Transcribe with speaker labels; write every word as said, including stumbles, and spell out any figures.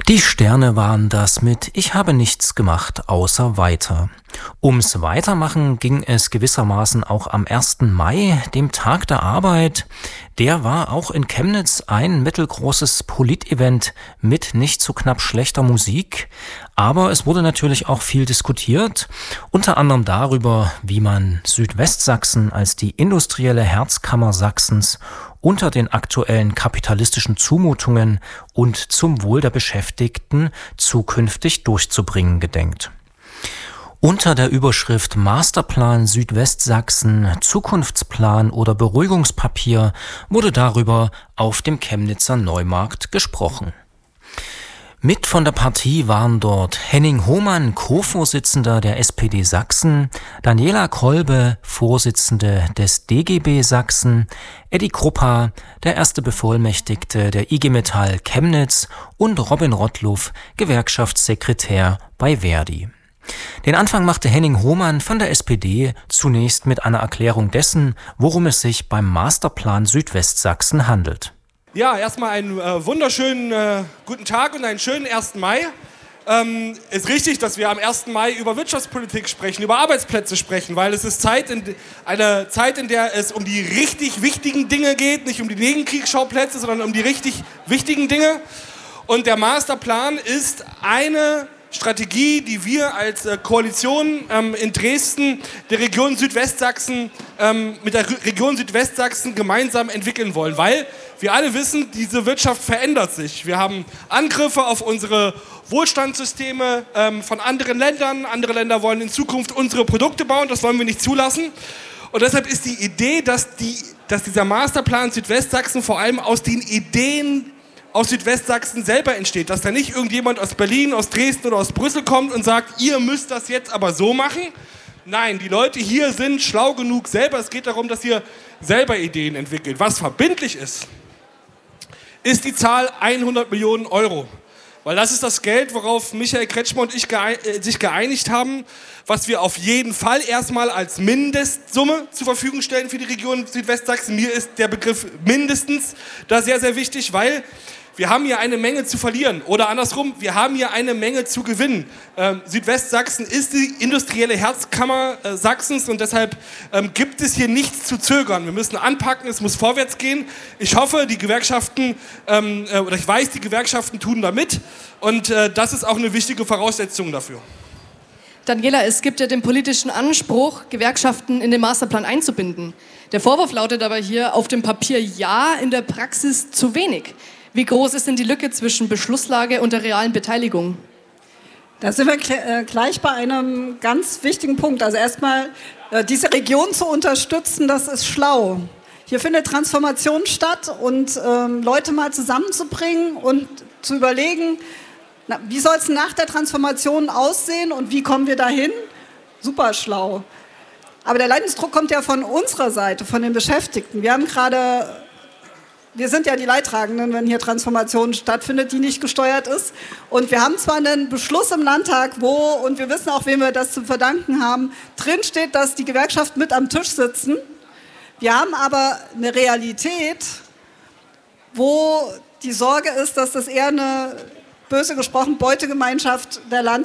Speaker 1: Die Sterne waren das mit „Ich habe nichts gemacht, außer weiter". Ums Weitermachen ging es gewissermaßen auch am ersten Mai, dem Tag der Arbeit. Der war auch in Chemnitz ein mittelgroßes Politevent mit nicht so knapp schlechter Musik. Aber es wurde natürlich auch viel diskutiert, unter anderem darüber, wie man Südwestsachsen als die industrielle Herzkammer Sachsens unter den aktuellen kapitalistischen Zumutungen und zum Wohl der Beschäftigten zukünftig durchzubringen gedenkt. Unter der Überschrift Masterplan Südwestsachsen, Zukunftsplan oder Beruhigungspapier wurde darüber auf dem Chemnitzer Neumarkt gesprochen. Mit von der Partie waren dort Henning Hohmann, Co-Vorsitzender der S P D Sachsen, Daniela Kolbe, Vorsitzende des D G B Sachsen, Eddie Kruppa, der erste Bevollmächtigte der I G Metall Chemnitz und Robin Rottluff, Gewerkschaftssekretär bei Verdi. Den Anfang machte Henning Hohmann von der S P D zunächst mit einer Erklärung dessen, worum es sich beim Masterplan Südwestsachsen handelt.
Speaker 2: Ja, erstmal einen äh, wunderschönen äh, guten Tag und einen schönen ersten Mai. Ähm, ist richtig, dass wir am ersten Mai über Wirtschaftspolitik sprechen, über Arbeitsplätze sprechen, weil es ist Zeit in, eine Zeit, in der es um die richtig wichtigen Dinge geht, nicht um die Nebenkriegsschauplätze, sondern um die richtig wichtigen Dinge. Und der Masterplan ist eine Strategie, die wir als äh, Koalition ähm, in Dresden der Region Südwestsachsen ähm, mit der Re- Region Südwestsachsen gemeinsam entwickeln wollen, weil wir alle wissen, diese Wirtschaft verändert sich. Wir haben Angriffe auf unsere Wohlstandssysteme ähm, von anderen Ländern. Andere Länder wollen in Zukunft unsere Produkte bauen, das wollen wir nicht zulassen. Und deshalb ist die Idee, dass, die, dass dieser Masterplan Südwestsachsen vor allem aus den Ideen aus Südwestsachsen selber entsteht, dass da nicht irgendjemand aus Berlin, aus Dresden oder aus Brüssel kommt und sagt, ihr müsst das jetzt aber so machen. Nein, die Leute hier sind schlau genug selber. Es geht darum, dass ihr selber Ideen entwickelt. Was verbindlich ist, ist die Zahl hundert Millionen Euro. Weil das ist das Geld, worauf Michael Kretschmer und ich geein- äh, sich geeinigt haben, was wir auf jeden Fall erstmal als Mindestsumme zur Verfügung stellen für die Region Südwestsachsen. Mir ist der Begriff mindestens da sehr, sehr wichtig, weil wir haben hier eine Menge zu verlieren. Oder andersrum, wir haben hier eine Menge zu gewinnen. Ähm, Südwestsachsen ist die industrielle Herzkammer äh, Sachsens und deshalb ähm, gibt es hier nichts zu zögern. Wir müssen anpacken, es muss vorwärts gehen. Ich hoffe, die Gewerkschaften, ähm, äh, oder ich weiß, die Gewerkschaften tun da mit. Und äh, das ist auch eine wichtige Voraussetzung dafür.
Speaker 3: Daniela, es gibt ja den politischen Anspruch, Gewerkschaften in den Masterplan einzubinden. Der Vorwurf lautet aber hier auf dem Papier ja, in der Praxis zu wenig. Wie groß ist denn die Lücke zwischen Beschlusslage und der realen Beteiligung?
Speaker 4: Da sind wir kl- äh, gleich bei einem ganz wichtigen Punkt. Also erstmal, äh, diese Region zu unterstützen, das ist schlau. Hier findet Transformation statt und ähm, Leute mal zusammenzubringen und zu überlegen, na, wie soll es nach der Transformation aussehen und wie kommen wir dahin? Super schlau. Aber der Leidensdruck kommt ja von unserer Seite, von den Beschäftigten. Wir haben gerade... Wir sind ja die Leidtragenden, wenn hier Transformation stattfindet, die nicht gesteuert ist. Und wir haben zwar einen Beschluss im Landtag, wo, und wir wissen auch, wem wir das zu verdanken haben, drin steht, dass die Gewerkschaften mit am Tisch sitzen. Wir haben aber eine Realität, wo die Sorge ist, dass das eher eine, böse gesprochen, Beutegemeinschaft der Landtage